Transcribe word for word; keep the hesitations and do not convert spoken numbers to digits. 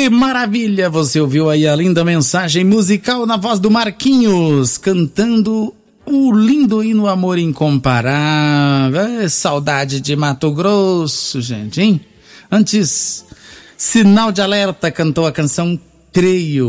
Que maravilha! Você ouviu aí a linda mensagem musical na voz do Marquinhos, cantando o lindo hino Amor Incomparável. É, saudade de Mato Grosso, gente, hein? Antes, Sinal de Alerta cantou a canção Creio.